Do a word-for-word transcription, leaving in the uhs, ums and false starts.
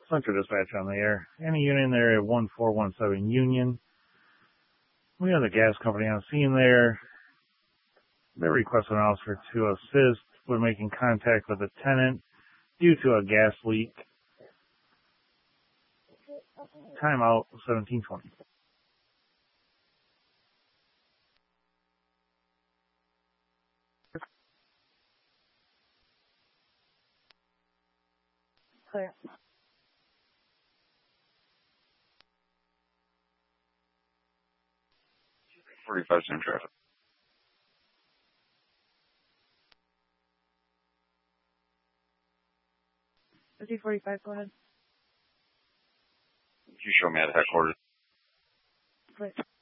Central Dispatch on the air. Any unit in there at one four one seven Union. We have the gas company on scene there. They're requesting an officer to assist with making contact with the tenant due to a gas leak. Timeout seventeen twenty. Clear. forty-five same traffic. fifty forty-five, go ahead. You show me at headquarters. Clear.